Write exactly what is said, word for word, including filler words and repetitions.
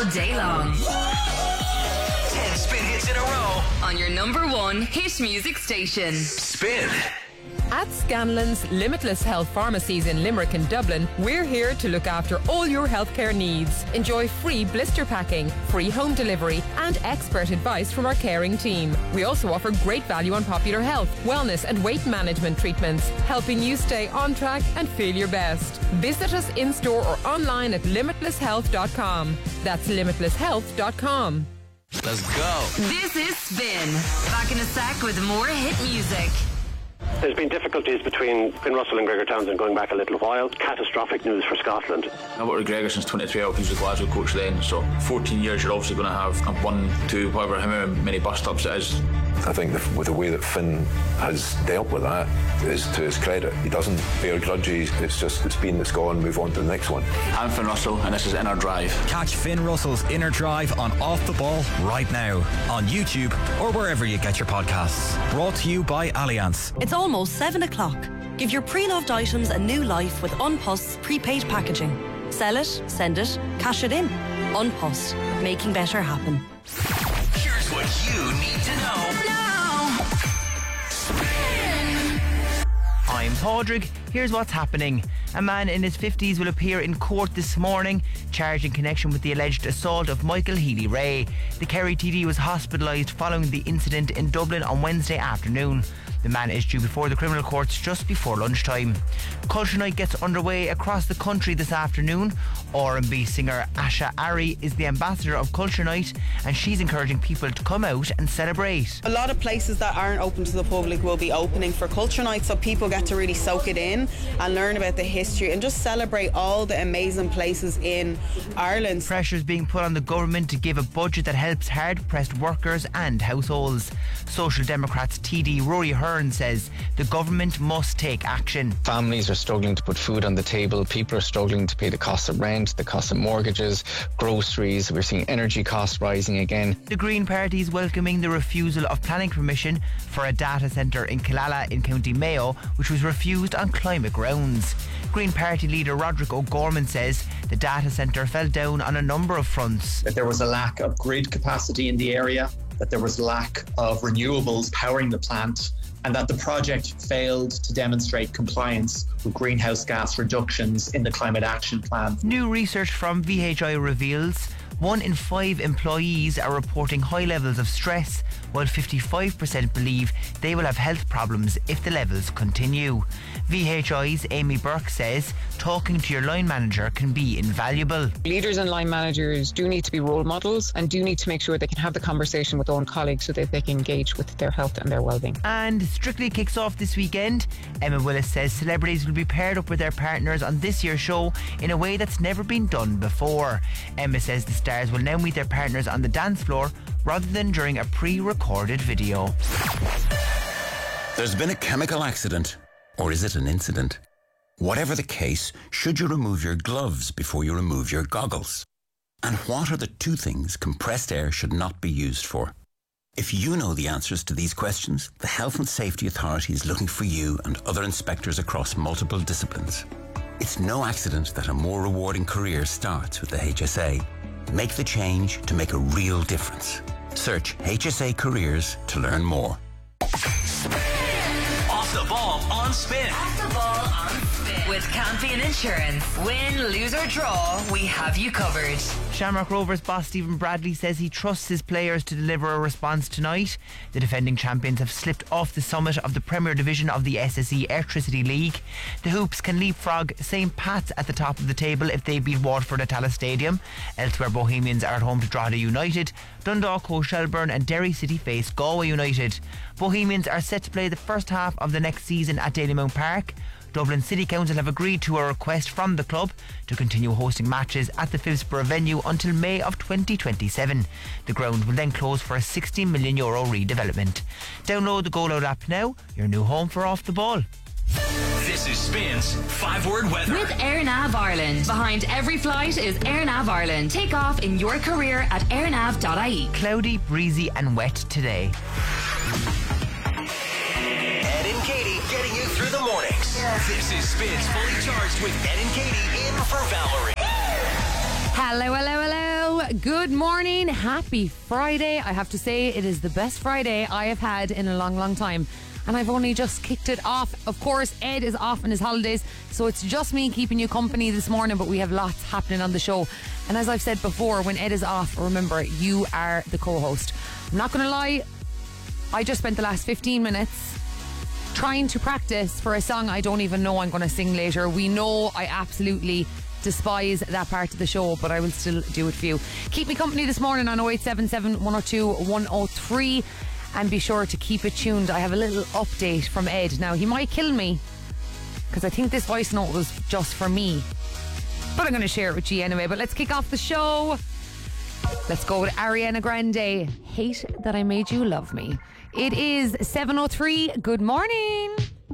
day long. Ten Spin hits in a row On your number one hit music station. Spin. At Scanlon's Limitless Health Pharmacies in Limerick and Dublin, we're here to look after all your healthcare needs. Enjoy free blister packing, free home delivery, and expert advice from our caring team. We also offer great value on popular health, wellness, and weight management treatments, helping you stay on track and feel your best. Visit us in store or online at limitless health dot com. That's limitless health dot com. Let's go. This is Spin. Back in a sec with more hit music. There's been difficulties between Finn Russell and Gregor Townsend going back a little while. Catastrophic news for Scotland. I've worked with Gregor since twenty-three. I was a Glasgow coach then, so fourteen years you're obviously going to have one, two, however how many bus stops it is. I think the, with the way that Finn has dealt with that is to his credit. He doesn't bear grudges. It's just, it's been, it's gone, move on to the next one. I'm Finn Russell and this is Inner Drive. Catch Finn Russell's Inner Drive on Off the Ball right now on YouTube or wherever you get your podcasts. Brought to you by Allianz. It's almost seven o'clock. Give your pre-loved items a new life with Unpost's prepaid packaging. Sell it, send it, cash it in. Unpost, making better happen. Here's what you need to know now. Spin. I'm Padraig. Here's what's happening. A man in his fifties will appear in court this morning, charged in connection with the alleged assault of Michael Healy-Rae. The Kerry T D was hospitalised following the incident in Dublin on Wednesday afternoon. The man is due before the criminal courts just before lunchtime. Culture Night gets underway across the country this afternoon. R and B singer Asha Ari is the ambassador of Culture Night, and she's encouraging people to come out and celebrate. A lot of places that aren't open to the public will be opening for Culture Night, so people get to really soak it in and learn about the history and just celebrate all the amazing places in Ireland. Pressure's being put on the government to give a budget that helps hard-pressed workers and households. Social Democrats T D Rory Hearn says the government must take action. Families are struggling to put food on the table. People are struggling to pay the cost of rent, the cost of mortgages, groceries. We're seeing energy costs rising again. The Green Party is welcoming the refusal of planning permission for a data centre in Killala in County Mayo, which was refused on climate grounds. Green Party leader Roderick O'Gorman says the data centre fell down on a number of fronts. That there was a lack of grid capacity in the area, that there was lack of renewables powering the plant, and that the project failed to demonstrate compliance with greenhouse gas reductions in the Climate Action Plan. New research from V H I reveals one in five employees are reporting high levels of stress, while fifty-five percent believe they will have health problems if the levels continue. V H I's Amy Burke says talking to your line manager can be invaluable. Leaders and line managers do need to be role models and do need to make sure they can have the conversation with their own colleagues so that they can engage with their health and their well-being. And Strictly kicks off this weekend. Emma Willis says celebrities will be paired up with their partners on this year's show in a way that's never been done before. Emma says the stars will now meet their partners on the dance floor rather than during a pre-recorded video. There's been a chemical accident. Or is it an incident? Whatever the case, should you remove your gloves before you remove your goggles? And what are the two things compressed air should not be used for? If you know the answers to these questions, the Health and Safety Authority is looking for you and other inspectors across multiple disciplines. It's no accident that a more rewarding career starts with the H S A. Make the change to make a real difference. Search H S A Careers to learn more. Off the ball on Spin. Off the ball on Spin. With Campion Insurance. Win, lose or draw, we have you covered. Shamrock Rovers boss Stephen Bradley says he trusts his players to deliver a response tonight. The defending champions have slipped off the summit of the Premier Division of the S S E Airtricity League. The Hoops can leapfrog Saint Pat's at the top of the table if they beat Waterford at Tallaght Stadium. Elsewhere, Bohemians are at home to Drogheda United. Dundalk host Shelbourne and Derry City face Galway United. Bohemians are set to play the first half of the next season at Dalymount Park. Dublin City Council have agreed to a request from the club to continue hosting matches at the Phibsborough venue until May of twenty twenty-seven. The ground will then close for a sixty million euro redevelopment. Download the Go Loud app now, your new home for Off the Ball. This is Spin's five-word weather. With AirNav Ireland. Behind every flight is AirNav Ireland. Take off in your career at airnav dot I E. Cloudy, breezy and wet today. Ed and Katie getting you through the mornings. This is Spins Fully Charged with Ed and Katie in for Valerie. Hello, hello, hello. good morning. Happy Friday. I have to say it is the best Friday I have had in a long, long time. And I've only just kicked it off. Of course, Ed is off on his holidays, so it's just me keeping you company this morning, but we have lots happening on the show. And as I've said before, when Ed is off, remember, you are the co-host. I'm not going to lie, I just spent the last fifteen minutes trying to practice for a song I don't even know I'm going to sing later. We know I absolutely despise that part of the show, but I will still do it for you. Keep me company this morning on oh eight seven seven, one oh two, one oh three, and be sure to keep it tuned. I have a little update from Ed. Now, he might kill me because I think this voice note was just for me, but I'm going to share it with you anyway. But let's kick off the show. Let's go with Ariana Grande, Hate That I Made You Love Me. It is seven oh three. Good morning.